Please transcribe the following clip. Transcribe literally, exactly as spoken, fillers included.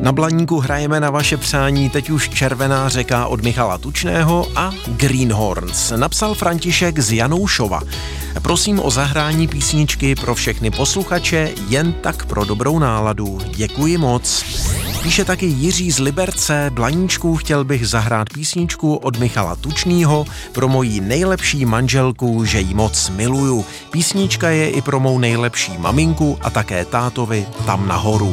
Na Blaníku hrajeme na vaše přání teď už Červená řeka od Michala Tučného a Greenhorns. Napsal František z Janoušova. Prosím o zahrání písničky pro všechny posluchače, jen tak pro dobrou náladu. Děkuji moc. Píše taky Jiří z Liberce. Blaníčku, chtěl bych zahrát písničku od Michala Tučného pro moji nejlepší manželku, že jí moc miluju. Písnička je i pro mou nejlepší maminku a také tátovi tam nahoru.